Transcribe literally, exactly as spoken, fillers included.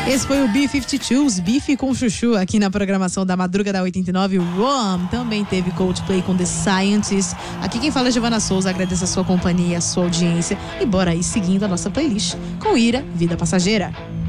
Esse foi o B cinquenta e dois, Bife com Chuchu, aqui na programação da Madruga da oitenta e nove. Rom também teve Coldplay com The Scientist. Aqui quem fala é Giovana Souza, agradeço a sua companhia, a sua audiência. E bora aí seguindo a nossa playlist com Ira, Vida Passageira.